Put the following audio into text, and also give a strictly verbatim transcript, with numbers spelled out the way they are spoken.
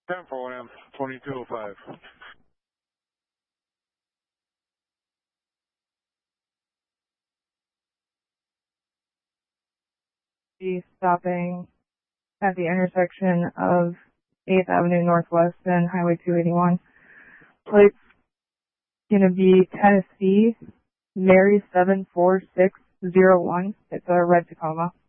ten for one M, twenty-two oh five. Be stopping at the intersection of eighth Avenue Northwest and Highway two eighty-one. Plate's gonna be Tennessee, Mary seven four six zero one. It's a red Tacoma.